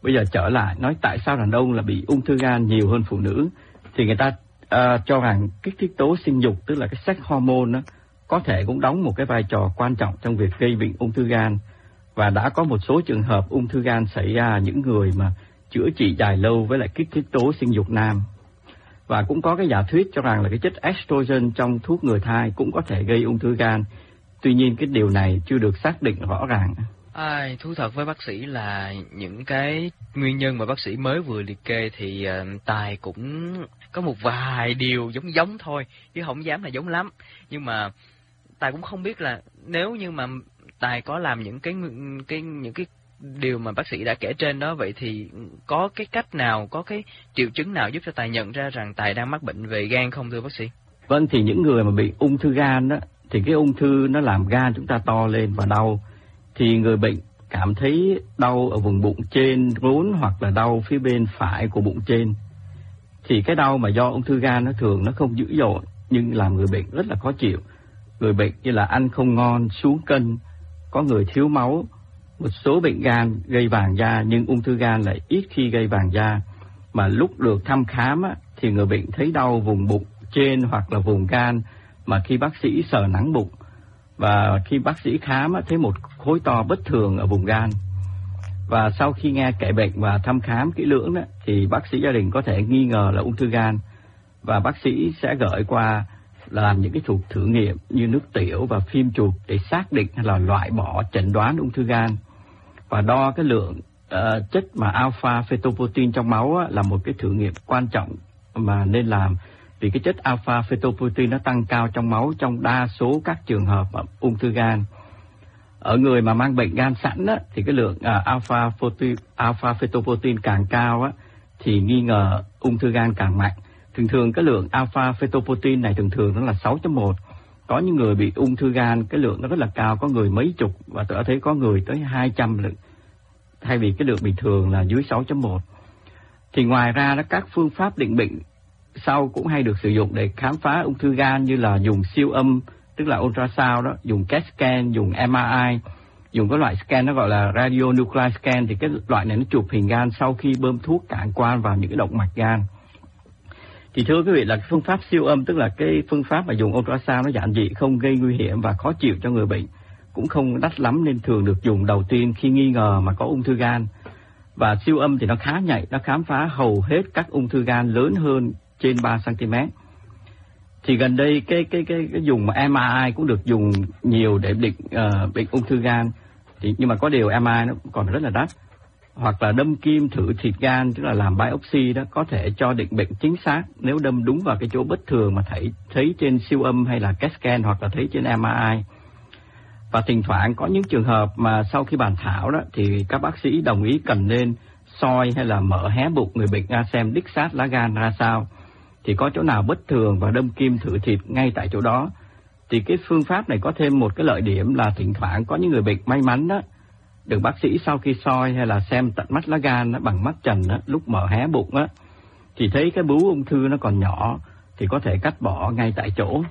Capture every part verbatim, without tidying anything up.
Bây giờ trở lại nói tại sao đàn ông là bị ung thư gan nhiều hơn phụ nữ, thì người ta uh, cho rằng kích thích tố sinh dục, tức là cái sex hormone đó, có thể cũng đóng một cái vai trò quan trọng trong việc gây bệnh ung thư gan. Và đã có một số trường hợp ung thư gan xảy ra những người mà chữa trị dài lâu với lại kích thích tố sinh dục nam. Và cũng có cái giả thuyết cho rằng là cái chất estrogen trong thuốc ngừa thai cũng có thể gây ung thư gan. Tuy nhiên cái điều này chưa được xác định rõ ràng. À, thú thật với bác sĩ là những cái nguyên nhân mà bác sĩ mới vừa liệt kê thì uh, Tài cũng có một vài điều giống giống thôi, chứ không dám là giống lắm. Nhưng mà Tài cũng không biết là nếu như mà Tài có làm những cái cái những cái điều mà bác sĩ đã kể trên đó, vậy thì có cái cách nào, có cái triệu chứng nào giúp cho Tài nhận ra rằng Tài đang mắc bệnh về gan không thưa bác sĩ? Vâng, thì những người mà bị ung thư gan đó, thì cái ung thư nó làm gan chúng ta to lên và đau. Thì người bệnh cảm thấy đau ở vùng bụng trên rốn hoặc là đau phía bên phải của bụng trên. Thì cái đau mà do ung thư gan nó thường nó không dữ dội, nhưng làm người bệnh rất là khó chịu. Người bệnh như là ăn không ngon, xuống cân, có người thiếu máu. Một số bệnh gan gây vàng da, nhưng ung thư gan lại ít khi gây vàng da. Mà lúc được thăm khám á, thì người bệnh thấy đau vùng bụng trên hoặc là vùng gan, mà khi bác sĩ sờ nắng bụng và khi bác sĩ khám á, thấy một khối to bất thường ở vùng gan. Và sau khi nghe kể bệnh và thăm khám kỹ lưỡng đó, thì bác sĩ gia đình có thể nghi ngờ là ung thư gan, và bác sĩ sẽ gửi qua làm những cái cuộc thử nghiệm như nước tiểu và phim chụp để xác định hay là loại bỏ chẩn đoán ung thư gan. Và đo cái lượng uh, chất mà alpha fetoprotein trong máu á, là một cái thử nghiệm quan trọng mà nên làm, vì cái chất alpha fetoprotein nó tăng cao trong máu trong đa số các trường hợp ung thư gan. Ở người mà mang bệnh gan sẵn á, thì cái lượng uh, alpha protein, alpha fetoprotein càng cao á, thì nghi ngờ ung thư gan càng mạnh. Thường thường cái lượng alpha fetoprotein này thường thường nó là sáu chấm một. Có những người bị ung thư gan cái lượng nó rất là cao, có người mấy chục, và tôi đã thấy có người tới hai trăm lượng, thay vì cái lượng bình thường là dưới sáu chấm một. Thì ngoài ra đó, các phương pháp định bệnh sau cũng hay được sử dụng để khám phá ung thư gan, như là dùng siêu âm, tức là ultrasound đó, dùng ca ét scan, dùng em rờ i, dùng cái loại scan nó gọi là radionuclide scan. Thì cái loại này nó chụp hình gan sau khi bơm thuốc cản quan vào những cái động mạch gan. Thì thưa quý vị, là phương pháp siêu âm, tức là cái phương pháp mà dùng ultrasound nó giản dị, không gây nguy hiểm và khó chịu cho người bệnh, cũng không đắt lắm, nên thường được dùng đầu tiên khi nghi ngờ mà có ung thư gan. Và siêu âm thì nó khá nhạy, nó khám phá hầu hết các ung thư gan lớn hơn trên ba xăng ti mét. Thì gần đây cái cái cái, cái dùng mà em rờ i cũng được dùng nhiều để định uh, bệnh ung thư gan. Thì nhưng mà có điều em rờ i nó còn rất là đắt. Hoặc là đâm kim thử thịt gan, tức là làm biopsy đó, có thể cho định bệnh chính xác nếu đâm đúng vào cái chỗ bất thường mà thấy thấy trên siêu âm hay là ca ét scan hoặc là thấy trên em rờ i. Và thỉnh thoảng có những trường hợp mà sau khi bàn thảo đó thì các bác sĩ đồng ý cần nên soi hay là mở hé bụng người bệnh ra xem đích xác lá gan ra sao, thì có chỗ nào bất thường và đâm kim thử thịt ngay tại chỗ đó. Thì cái phương pháp này có thêm một cái lợi điểm là thỉnh thoảng có những người bệnh may mắn đó, được bác sĩ sau khi soi hay là xem tận mắt lá gan đó, bằng mắt trần đó, lúc mở hé bụng á, thì thấy cái bướu ung thư nó còn nhỏ, thì có thể cắt bỏ ngay tại chỗ.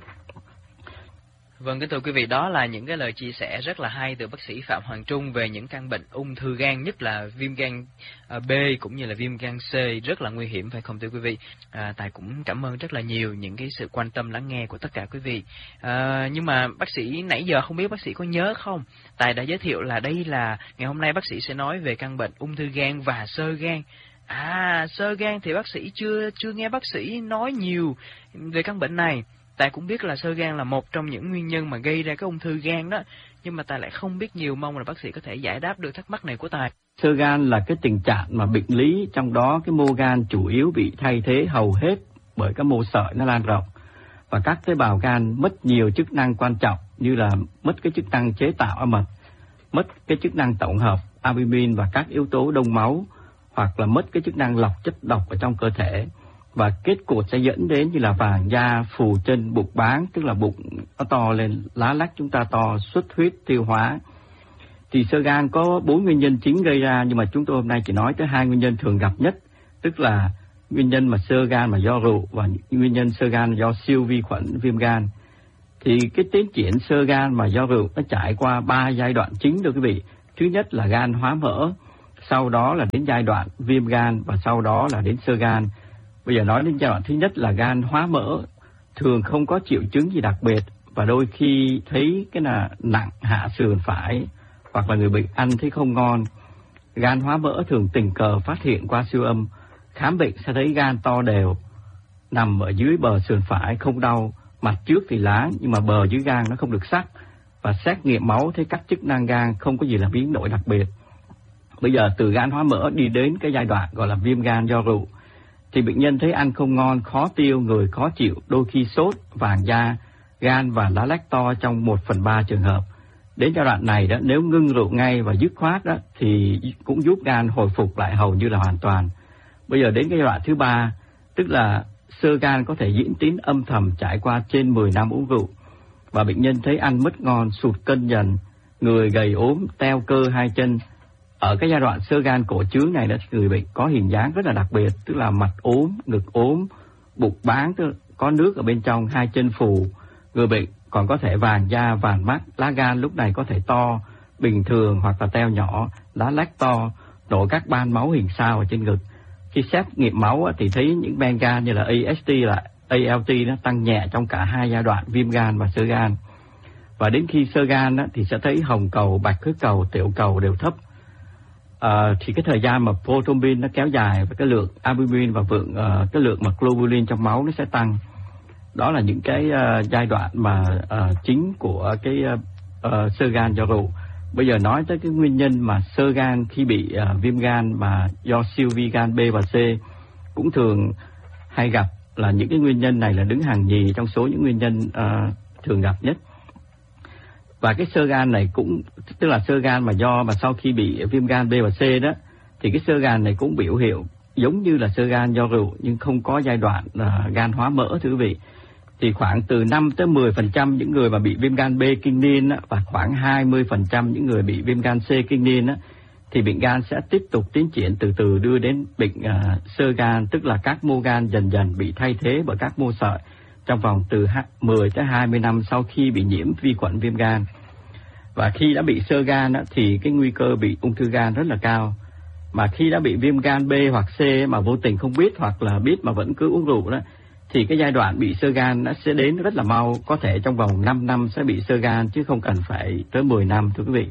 Vâng, kính thưa quý vị, đó là những cái lời chia sẻ rất là hay từ bác sĩ Phạm Hoàng Trung về những căn bệnh ung thư gan, nhất là viêm gan B cũng như là viêm gan C, rất là nguy hiểm, phải không thưa quý vị? À, Tài cũng cảm ơn rất là nhiều những cái sự quan tâm lắng nghe của tất cả quý vị. À, nhưng mà bác sĩ nãy giờ không biết bác sĩ có nhớ không? Tài đã giới thiệu là đây là ngày hôm nay bác sĩ sẽ nói về căn bệnh ung thư gan và xơ gan. À, xơ gan thì bác sĩ chưa chưa nghe bác sĩ nói nhiều về căn bệnh này. Tài cũng biết là xơ gan là một trong những nguyên nhân mà gây ra cái ung thư gan đó, nhưng mà Tài lại không biết nhiều, mong là bác sĩ có thể giải đáp được thắc mắc này của Tài. Xơ gan là cái tình trạng mà bệnh lý, trong đó cái mô gan chủ yếu bị thay thế hầu hết bởi các mô sợi nó lan rộng, và các tế bào gan mất nhiều chức năng quan trọng, như là mất cái chức năng chế tạo âm mật, mất cái chức năng tổng hợp albumin và các yếu tố đông máu, hoặc là mất cái chức năng lọc chất độc ở trong cơ thể. Và kết cục sẽ dẫn đến như là vàng da, phù chân, bụng báng, tức là bụng nó to lên, lá lách chúng ta to, xuất huyết, tiêu hóa. Thì xơ gan có bốn nguyên nhân chính gây ra, nhưng mà chúng tôi hôm nay chỉ nói tới hai nguyên nhân thường gặp nhất, tức là nguyên nhân mà xơ gan mà do rượu và nguyên nhân xơ gan do siêu vi khuẩn viêm gan. Thì cái tiến triển xơ gan mà do rượu nó trải qua ba giai đoạn chính thưa quý vị. Thứ nhất là gan hóa mỡ, sau đó là đến giai đoạn viêm gan và sau đó là đến xơ gan. Bây giờ nói đến giai đoạn thứ nhất là gan hóa mỡ, thường không có triệu chứng gì đặc biệt và đôi khi thấy cái là nặng hạ sườn phải hoặc là người bệnh ăn thấy không ngon. Gan hóa mỡ thường tình cờ phát hiện qua siêu âm, khám bệnh sẽ thấy gan to đều, nằm ở dưới bờ sườn phải không đau, mặt trước thì lá nhưng mà bờ dưới gan nó không được sắc, và xét nghiệm máu thấy các chức năng gan không có gì là biến đổi đặc biệt. Bây giờ từ gan hóa mỡ đi đến cái giai đoạn gọi là viêm gan do rượu, thì bệnh nhân thấy ăn không ngon, khó tiêu, người khó chịu, đôi khi sốt, vàng da, gan và lá lách to trong một phần ba trường hợp. Đến giai đoạn này đó, nếu ngưng rượu ngay và dứt khoát đó thì cũng giúp gan hồi phục lại hầu như là hoàn toàn. Bây giờ đến cái giai đoạn thứ ba, tức là xơ gan có thể diễn tiến âm thầm trải qua trên mười năm uống rượu, và bệnh nhân thấy ăn mất ngon, sụt cân dần, người gầy ốm, teo cơ hai chân. Ở cái giai đoạn xơ gan cổ trướng này đó, người bệnh có hình dáng rất là đặc biệt, tức là mặt ốm, ngực ốm, bụng báng, tức là có nước ở bên trong, hai chân phù. Người bệnh còn có thể vàng da, vàng mắt, lá gan lúc này có thể to, bình thường hoặc là teo nhỏ, lá lách to, nổi các ban máu hình sao ở trên ngực. Khi xét nghiệm máu thì thấy những men gan như là a ét tê là a lờ tê nó tăng nhẹ trong cả hai giai đoạn viêm gan và xơ gan. Và đến khi xơ gan thì sẽ thấy hồng cầu, bạch huyết cầu, tiểu cầu đều thấp. À, thì cái thời gian mà prothrombin nó kéo dài và cái lượng albumin và vượng uh, cái lượng mà globulin trong máu nó sẽ tăng. Đó là những cái uh, giai đoạn mà uh, chính của cái uh, uh, xơ gan do rượu. Bây giờ nói tới cái nguyên nhân mà xơ gan khi bị uh, viêm gan mà do siêu vi gan B và C cũng thường hay gặp, là những cái nguyên nhân này là đứng hàng nhì trong số những nguyên nhân uh, thường gặp nhất. Và cái xơ gan này cũng, tức là xơ gan mà do mà sau khi bị viêm gan B và C đó, thì cái xơ gan này cũng biểu hiện giống như là xơ gan do rượu nhưng không có giai đoạn uh, gan hóa mỡ, thưa quý vị. Thì khoảng từ năm tới mười phần trăm những người mà bị viêm gan B kinh niên á, và khoảng hai mươi phần trăm những người bị viêm gan C kinh niên á, thì bệnh gan sẽ tiếp tục tiến triển từ từ đưa đến bệnh uh, xơ gan, tức là các mô gan dần dần bị thay thế bởi các mô sợi trong vòng từ mười tới hai mươi năm sau khi bị nhiễm vi khuẩn viêm gan. Và khi đã bị xơ gan á, thì cái nguy cơ bị ung thư gan rất là cao. Mà khi đã bị viêm gan B hoặc C mà vô tình không biết hoặc là biết mà vẫn cứ uống rượu đó, thì cái giai đoạn bị xơ gan nó sẽ đến rất là mau, có thể trong vòng năm năm sẽ bị xơ gan chứ không cần phải tới mười năm, thưa quý vị.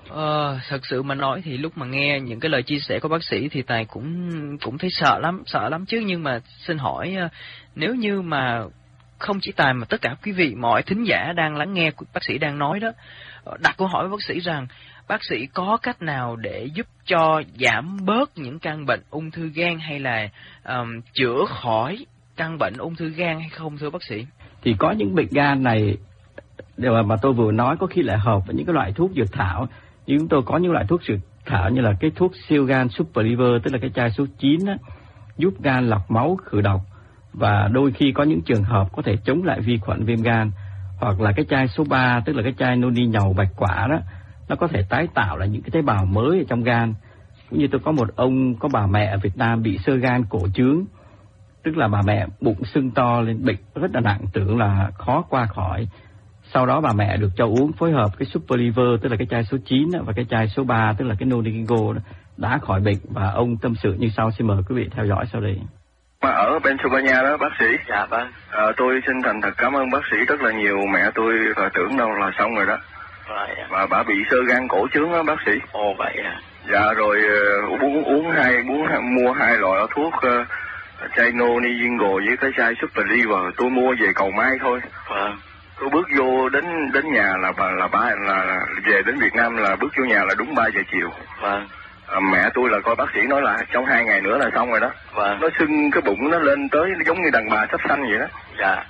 Ờ, thật sự mà nói thì lúc mà nghe những cái lời chia sẻ của bác sĩ thì Tài cũng cũng thấy sợ lắm, sợ lắm chứ. Nhưng mà xin hỏi, nếu như mà không chỉ Tài mà tất cả quý vị, mọi thính giả đang lắng nghe bác sĩ đang nói đó, đặt câu hỏi với bác sĩ rằng bác sĩ có cách nào để giúp cho giảm bớt những căn bệnh ung thư gan hay là um, chữa khỏi căn bệnh ung thư gan hay không, thưa bác sĩ? Thì có những bệnh gan này điều mà tôi vừa nói có khi lại hợp với những cái loại thuốc dược thảo. Nhưng chúng tôi có những loại thuốc dược thảo như là cái thuốc siêu gan Super Liver, tức là cái chai số chín đó, giúp gan lọc máu khử độc, và đôi khi có những trường hợp có thể chống lại vi khuẩn viêm gan. Hoặc là cái chai số ba, tức là cái chai noni nhầu bạch quả đó, nó có thể tái tạo lại những cái tế bào mới ở trong gan. Cũng như tôi có một ông, có bà mẹ ở Việt Nam bị xơ gan cổ trướng, tức là bà mẹ bụng sưng to lên, bệnh rất là nặng, tưởng là khó qua khỏi. Sau đó bà mẹ được cho uống phối hợp cái Super Liver, tức là cái chai số chín đó, và cái chai số ba, tức là cái Nonigingo, đã khỏi bệnh. Và ông tâm sự như sau, xin mời quý vị theo dõi sau đây. Mà ở Pennsylvania đó bác sĩ. Dạ vâng. À, tôi xin thành thật cảm ơn bác sĩ rất là nhiều. Mẹ tôi là tưởng đâu là xong rồi đó. Vậy à. Mà bà bị xơ gan cổ trướng đó bác sĩ. Ồ vậy à. Dạ rồi uh, uống uống hai uống mua hai loại thuốc uh, chai Nonigingo với cái chai Super Liver. Tôi mua về cầu may thôi. Vâng. Tôi bước vô đến đến nhà là bà là ba là, là về đến Việt Nam là bước vô nhà là đúng ba giờ chiều. Vâng. À, mẹ tôi là coi bác sĩ nói là trong hai ngày nữa là xong rồi đó. Vâng. Nó sưng cái bụng nó lên tới nó giống như đàn bà sắp sanh vậy đó. Dạ.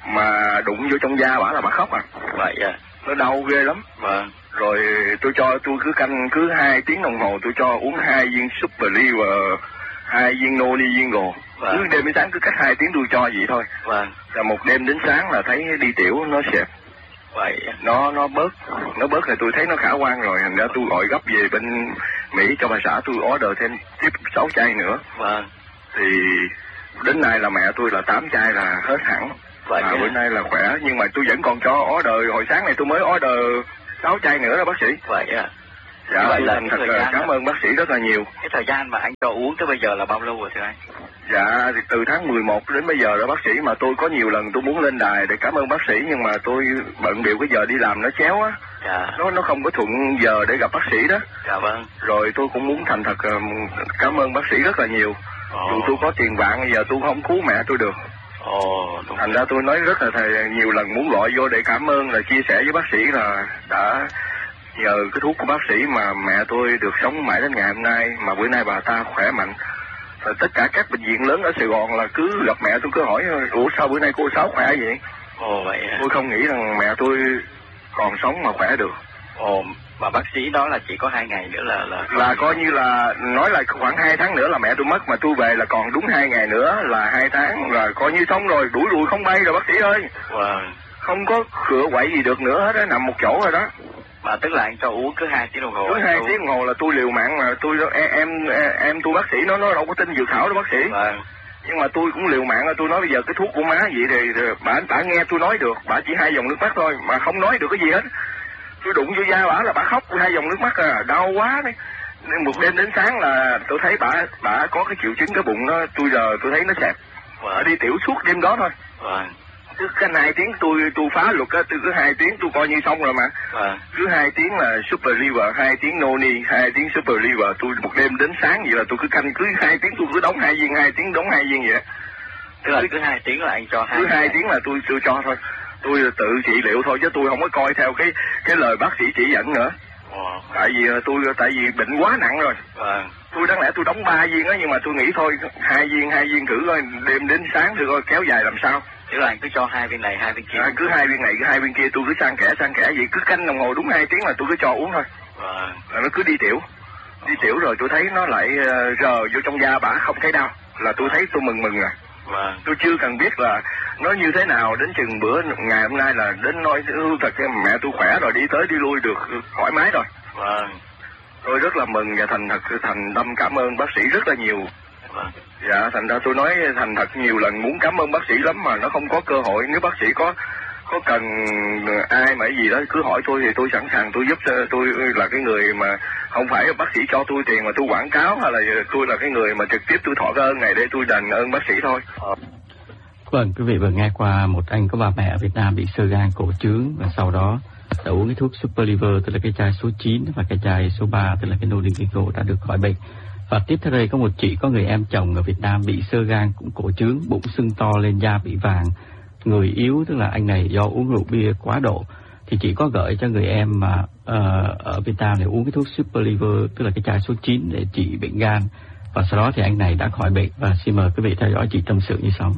Mà đụng vô trong da bả là bà khóc à. Vậy à. Nó đau ghê lắm. Vâng. Rồi tôi cho tôi cứ canh cứ hai tiếng đồng hồ tôi cho uống hai viên Super Liver, hai viên Nonigingo. Vâng. Cứ đêm đến sáng cứ cách hai tiếng tôi cho vậy thôi. Vâng. Là một đêm đến sáng là thấy đi tiểu nó xẹp. Vậy à. Nó nó bớt, nó bớt thì tôi thấy nó khả quan rồi, thành ra tôi gọi gấp về bên Mỹ cho bà xã tôi order thêm tiếp sáu chai nữa. Vâng. Thì đến nay là mẹ tôi là tám chai là hết hẳn. Vậy à, à. bữa nay là khỏe, nhưng mà tôi vẫn còn cho order, hồi sáng này tôi mới order sáu chai nữa đó bác sĩ. Vậy à. Dạ, vậy tôi là thành cái thật thời là gian cảm đó- ơn bác sĩ rất là nhiều. Cái thời gian mà anh cho uống tới bây giờ là bao lâu rồi thưa anh? Dạ, thì từ tháng mười một đến bây giờ đó bác sĩ, mà tôi có nhiều lần tôi muốn lên đài để cảm ơn bác sĩ, nhưng mà tôi bận biểu cái giờ đi làm nó chéo á. Dạ. Nó nó không có thuận giờ để gặp bác sĩ đó. Dạ vâng. Rồi tôi cũng muốn thành thật um, cảm ơn bác sĩ rất là nhiều. Ồ. Dù tôi có tiền vạn bây giờ tôi không cứu mẹ tôi được. Ồ, đúng. Thành ra tôi nói rất là thầy, nhiều lần muốn gọi vô để cảm ơn, là chia sẻ với bác sĩ là đã nhờ cái thuốc của bác sĩ mà mẹ tôi được sống mãi đến ngày hôm nay, mà bữa nay bà ta khỏe mạnh. Rồi tất cả các bệnh viện lớn ở Sài Gòn là cứ gặp mẹ tôi cứ hỏi, ủa sao bữa nay cô Sáu khỏe vậy? Ồ vậy à. Tôi không nghĩ rằng mẹ tôi còn sống mà khỏe được. Ồ, mà bác sĩ đó là chỉ có hai ngày nữa là là Là coi như là nói là khoảng hai tháng nữa là mẹ tôi mất, mà tôi về là còn đúng hai ngày nữa là hai tháng, là coi như xong rồi, đuổi đuổi không bay rồi bác sĩ ơi. Vâng. Không có khựa quậy gì được nữa hết á, nằm một chỗ rồi đó. Mà tức là anh cho uống cứ hai tiếng đồng hồ. Cứ hai tiếng đồng hồ là tôi liều mạng, mà tôi em em, em tôi bác sĩ nó nó đâu có tin dược thảo đâu bác sĩ. Vâng. Nhưng mà tôi cũng liều mạng, là tôi nói bây giờ cái thuốc của má vậy thì, thì bà bà nghe tôi nói được, bà chỉ hai dòng nước mắt thôi mà không nói được cái gì hết. Tôi đụng vô da bà là bà khóc hai dòng nước mắt à, đau quá đấy. Nên một đêm đến sáng là tôi thấy bà bà có cái triệu chứng cái bụng nó, tôi giờ tôi thấy nó xẹp. Bà đi tiểu suốt đêm đó thôi. Vâng. Cứ cái hai tiếng tôi tôi phá luật á, tôi cứ hai tiếng tôi coi như xong rồi mà. Vâng. Cứ hai tiếng là super liver, hai tiếng noni, hai tiếng super liver, tôi một đêm đến sáng vậy là tôi cứ canh, cứ hai tiếng tôi cứ đóng hai viên, hai tiếng đóng hai viên vậy. Tức là cứ hai tiếng là anh cho hai. Cứ hai tiếng là tôi tôi cho thôi. Tôi tự trị liệu thôi chứ tôi không có coi theo cái cái lời bác sĩ chỉ dẫn nữa. Ồ. Tại vì tôi tại vì bệnh quá nặng rồi. Vâng. Tôi đáng lẽ tôi đóng ba viên á, nhưng mà tôi nghĩ thôi hai viên hai viên thử coi, đêm đến sáng thử coi kéo dài làm sao. Tức là anh cứ cho hai viên này hai viên kia. À, cứ hai viên này cứ hai viên kia, tôi cứ sang kẽ sang kẽ vậy, cứ canh đồng hồ đúng hai tiếng là tôi cứ cho uống thôi. Vâng. Là nó cứ đi tiểu, đi tiểu rồi tôi thấy nó lại uh, rờ vô trong da bả không thấy đau, là tôi thấy tôi mừng mừng rồi. Vâng. Tôi chưa cần biết là nó như thế nào, đến chừng bữa ngày hôm nay là đến nói thật cái mẹ tôi khỏe rồi, đi tới đi lui được thoải mái rồi. Vâng. Tôi rất là mừng và thành thật thành tâm cảm ơn bác sĩ rất là nhiều. Vâng. Dạ, thành ra tôi nói thành thật nhiều lần muốn cảm ơn bác sĩ lắm mà nó không có cơ hội. Nếu bác sĩ có có cần ai mà cái gì đó cứ hỏi tôi thì tôi sẵn sàng tôi giúp. Tôi là cái người mà không phải bác sĩ cho tôi tiền mà tôi quảng cáo, hay là tôi là cái người mà trực tiếp tôi thọ cái ơn này để tôi đền ơn bác sĩ thôi. Vâng, quý vị vừa nghe qua một anh có bà mẹ ở Việt Nam bị xơ gan cổ trướng và sau đó đã uống cái thuốc Super Liver, tức là cái chai số chín, và cái chai số ba, tức là cái Nodigico, đã được khỏi bệnh. Và tiếp theo đây có một chị có người em chồng ở Việt Nam bị xơ gan cũng cổ trướng, bụng sưng to lên, da bị vàng, người yếu, tức là anh này do uống rượu bia quá độ. Thì chị có gửi cho người em mà uh, ở Việt Nam để uống cái thuốc Super Liver, tức là cái chai số chín để trị bệnh gan. Và sau đó thì anh này đã khỏi bệnh. Và xin mời quý vị theo dõi chị tâm sự như sau.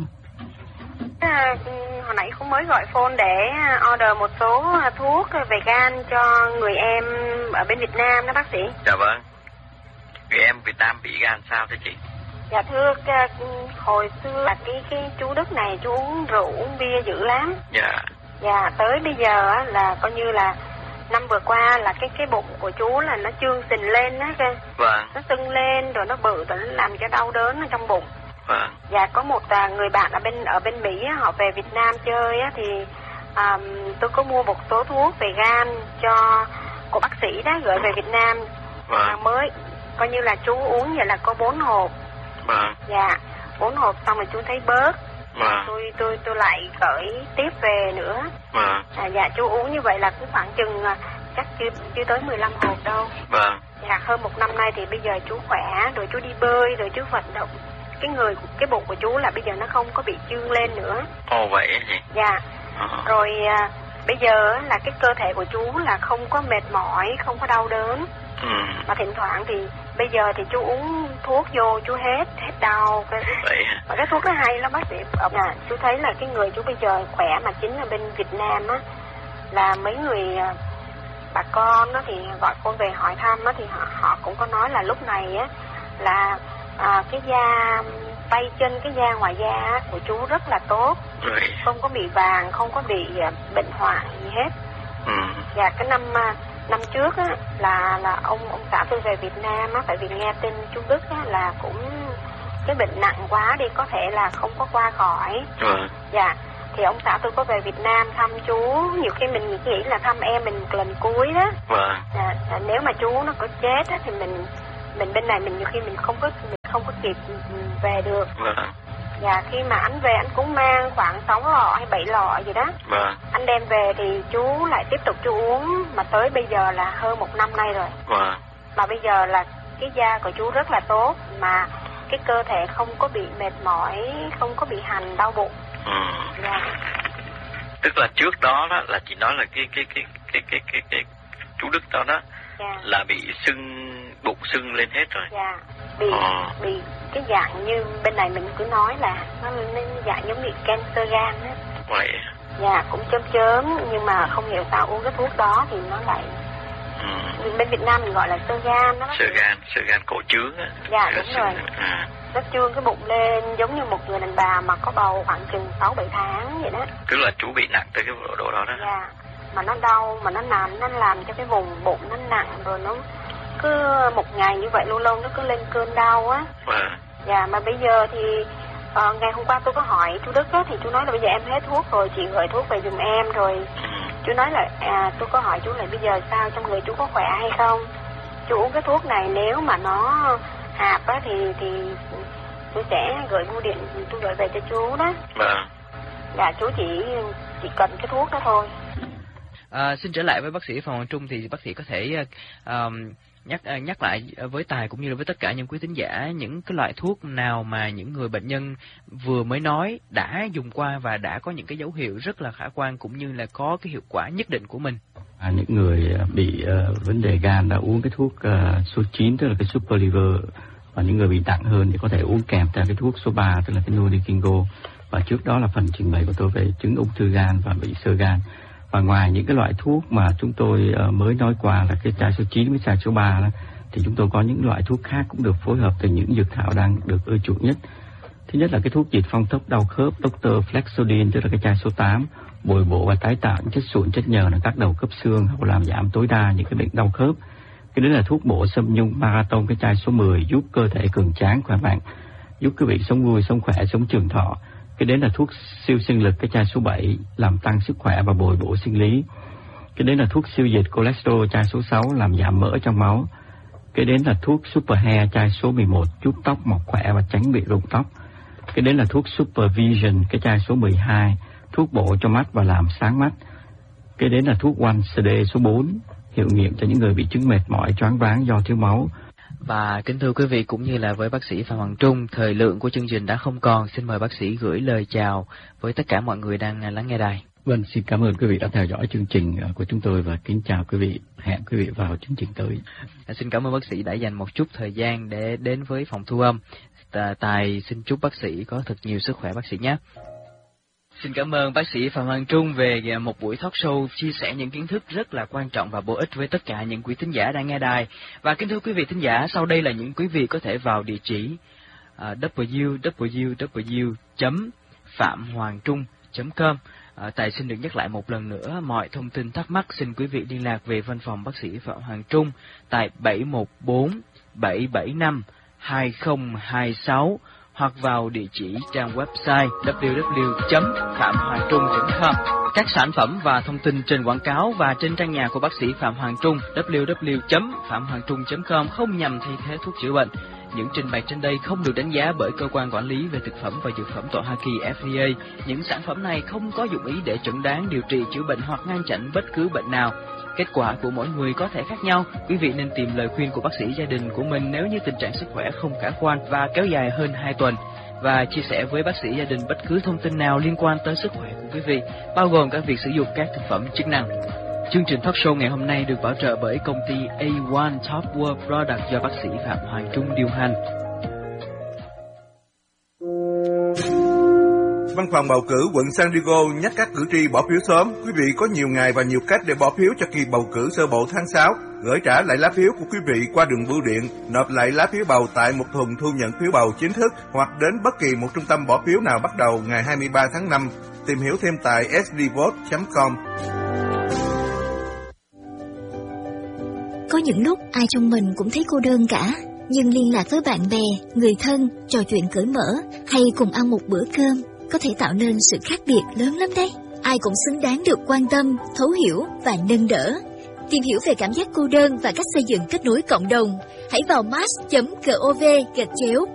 À, hồi nãy cũng mới gọi phone để order một số thuốc về gan cho người em ở bên Việt Nam đó bác sĩ. Dạ vâng. Người em Việt Nam bị gan sao thế chị? Dạ thưa, hồi xưa là cái cái chú Đức này chú uống rượu uống bia dữ lắm. Dạ. Dạ tới bây giờ á, là coi như là năm vừa qua là cái cái bụng của chú là nó trương phình lên á kìa. Vâng. Nó sưng lên rồi nó bự, rồi nó làm cho đau đớn ở trong bụng. Vâng. Dạ có một à, người bạn ở bên ở bên Mỹ á, họ về Việt Nam chơi á, thì à, tôi có mua một số thuốc về gan cho của bác sĩ đó gửi về Việt Nam. Vâng. À, mới coi như là chú uống vậy là có bốn hộp. Vâng. Dạ bốn hộp xong rồi chú thấy bớt. Vâng. Tôi tôi tôi lại gửi tiếp về nữa. Vâng. À, dạ chú uống như vậy là cũng khoảng chừng chắc chưa chưa tới mười lăm hộp đâu. Vâng. Dạ hơn một năm nay thì bây giờ chú khỏe, rồi chú đi bơi, rồi chú vận động. Cái người cái bụng của chú là bây giờ nó không có bị trương lên nữa. Ồ vậy gì? Dạ. Ờ. Rồi à, bây giờ là cái cơ thể của chú là không có mệt mỏi, không có đau đớn. Ừ. Mà thỉnh thoảng thì bây giờ thì chú uống thuốc vô chú hết hết đau. Vậy. Và cái thuốc nó hay lắm bác sĩ. À, chú thấy là cái người chú bây giờ khỏe, mà chính là bên Việt Nam á, là mấy người bà con đó thì gọi con về hỏi thăm á, thì họ họ cũng có nói là lúc này á là à, cái da tay chân, cái da ngoài da của chú rất là tốt. Rồi. Không có bị vàng, không có bị bệnh hoại gì hết. Ừ. Và cái năm năm trước á là là ông ông xã tôi về Việt Nam á, tại vì nghe tin chú Đức á là cũng cái bệnh nặng quá đi, có thể là không có qua khỏi. Ừ. Dạ thì ông xã tôi có về Việt Nam thăm chú, nhiều khi mình nghĩ là thăm em mình lần cuối đó. Vâng. À, à, nếu mà chú nó có chết á, thì mình mình bên này mình nhiều khi mình không có mình không có kịp về được. Vâng. Dạ, khi mà anh về anh cũng mang khoảng sáu lọ hay bảy lọ gì đó. Vâng. Anh đem về thì chú lại tiếp tục chú uống, mà tới bây giờ là hơn một năm nay rồi. Vâng. Mà bây giờ là cái da của chú rất là tốt, mà cái cơ thể không có bị mệt mỏi, không có bị hành đau bụng. Ừ. Dạ. Tức là trước đó đó là chị nói là cái cái cái cái cái cái, cái chú Đức đó đó Dạ. là bị sưng bụng sưng lên hết rồi. Dạ. Bị Ờ. bị cái dạng như bên này mình cứ nói là nó nên dạng giống bị cancer gan á. Vậy. Dạ, cũng chớm chớm nhưng mà không hiểu sao uống cái thuốc đó thì nó lại Ừ. bên Việt Nam mình gọi là xơ gan đó. Xơ gan, xơ gan cổ trướng á. Dạ, đúng rồi. À. Nó trương cái bụng lên giống như một người đàn bà mà có bầu khoảng chừng sáu bảy tháng vậy đó. Tức là chú bị nặng tới cái độ độ đó đó. Dạ, mà nó đau, mà nó nằm, nó làm cho cái vùng bụng nó nặng, rồi nó cứ một ngày như vậy lâu lâu nó cứ lên cơn đau á. À. Dạ, mà bây giờ thì uh, ngày hôm qua tôi có hỏi chú Đức á, thì chú nói là bây giờ em hết thuốc rồi, chị gửi thuốc về giùm em rồi. Ừ. Chú nói là, à, tôi có hỏi chú là bây giờ sao, trong người chú có khỏe hay không? Chú uống cái thuốc này nếu mà nó hạp á thì thì tôi sẽ gửi bưu điện, tôi gửi về cho chú đó. Vâng. Dạ, chú chỉ chỉ cần cái thuốc đó thôi. À, xin trở lại với bác sĩ Phạm Hoàng Trung, thì bác sĩ có thể uh, nhắc uh, nhắc lại với Tài cũng như là với tất cả những quý thính giả những cái loại thuốc nào mà những người bệnh nhân vừa mới nói đã dùng qua và đã có những cái dấu hiệu rất là khả quan cũng như là có cái hiệu quả nhất định của mình. À, những người bị uh, vấn đề gan đã uống cái thuốc uh, số chín tức là cái Super Liver, và những người bị nặng hơn thì có thể uống kèm theo cái thuốc số ba tức là cái Norikingo. Và trước đó là phần trình bày của tôi về chứng ung thư gan và bị xơ gan. Và ngoài những cái loại thuốc mà chúng tôi uh, mới nói qua là cái chai số chín với chai số ba đó, thì chúng tôi có những loại thuốc khác cũng được phối hợp từ những dược thảo đang được ưa chuộng nhất. Thứ nhất là cái thuốc diệt phong tốc đau khớp doctor Flexodin tức là cái chai số tám, bồi bổ và tái tạo những chất sụn chất nhờn ở các đầu khớp xương hoặc làm giảm tối đa những cái bệnh đau khớp. Cái đấy là thuốc bổ xâm nhung marathon cái chai số mười, giúp cơ thể cường tráng khỏe mạnh, giúp quý vị sống vui sống khỏe sống trường thọ. Cái đấy là thuốc siêu sinh lực cái chai số bảy, làm tăng sức khỏe và bồi bổ sinh lý. Cái đấy là thuốc siêu diệt cholesterol chai số sáu, làm giảm mỡ trong máu. Cái đấy là thuốc super hair chai số mười một, giúp tóc mọc khỏe và tránh bị rụng tóc. Cái đấy là thuốc super vision cái chai số mười hai, thuốc bổ cho mắt và làm sáng mắt. Cái đấy là thuốc One xê đê số bốn, hiệu nghiệm cho những người bị chứng mệt mỏi choáng váng do thiếu máu. Và kính thưa quý vị, cũng như là với bác sĩ Phạm Hoàng Trung, thời lượng của chương trình đã không còn. Xin mời bác sĩ gửi lời chào với tất cả mọi người đang lắng nghe đài. Vâng, xin cảm ơn quý vị đã theo dõi chương trình của chúng tôi và kính chào quý vị. Hẹn quý vị vào chương trình tới. À, xin cảm ơn bác sĩ đã dành một chút thời gian để đến với phòng thu âm. Tài xin chúc bác sĩ có thật nhiều sức khỏe bác sĩ nhé. Xin cảm ơn bác sĩ Phạm Hoàng Trung về một buổi talk show chia sẻ những kiến thức rất là quan trọng và bổ ích với tất cả những quý thính giả đang nghe đài. Và kính thưa quý vị thính giả, sau đây là những quý vị có thể vào địa chỉ uh, w w w chấm phạm hoàng trung chấm com. Uh, Tài xin được nhắc lại một lần nữa, mọi thông tin thắc mắc xin quý vị liên lạc về văn phòng bác sĩ Phạm Hoàng Trung tại bảy một bốn bảy bảy năm hai không hai sáu hoặc vào địa chỉ trang website w w w chấm phạm hoàng trung chấm com. Các sản phẩm và thông tin trên quảng cáo và trên trang nhà của bác sĩ Phạm Hoàng Trung w w w chấm phạm hoàng trung chấm com không nhằm thay thế thuốc chữa bệnh. Những trình bày trên đây không được đánh giá bởi cơ quan quản lý về thực phẩm và dược phẩm tại Hoa Kỳ F D A. Những sản phẩm này không có dụng ý để chẩn đoán, điều trị, chữa bệnh hoặc ngăn chặn bất cứ bệnh nào. Kết quả của mỗi người có thể khác nhau. Quý vị nên tìm lời khuyên của bác sĩ gia đình của mình nếu như tình trạng sức khỏe không khả quan và kéo dài hơn hai tuần. Và chia sẻ với bác sĩ gia đình bất cứ thông tin nào liên quan tới sức khỏe của quý vị, bao gồm cả việc sử dụng các thực phẩm chức năng. Chương trình talk show ngày hôm nay được bảo trợ bởi công ty A một Top World Product do bác sĩ Phạm Hoàng Trung điều hành. Văn phòng bầu cử quận San Diego nhắc các cử tri bỏ phiếu sớm. Quý vị có nhiều ngày và nhiều cách để bỏ phiếu cho kỳ bầu cử sơ bộ tháng sáu. Gửi trả lại lá phiếu của quý vị qua đường bưu điện, nộp lại lá phiếu bầu tại một thùng thu nhận phiếu bầu chính thức hoặc đến bất kỳ một trung tâm bỏ phiếu nào bắt đầu ngày hai mươi ba tháng năm. Tìm hiểu thêm tại s d vote chấm com. Có những lúc ai trong mình cũng thấy cô đơn cả, nhưng liên lạc với bạn bè, người thân, trò chuyện cởi mở hay cùng ăn một bữa cơm có thể tạo nên sự khác biệt lớn lắm đấy. Ai cũng xứng đáng được quan tâm, thấu hiểu và nâng đỡ. Tìm hiểu về cảm giác cô đơn và cách xây dựng kết nối cộng đồng, hãy vào mass chấm gov gạch chéo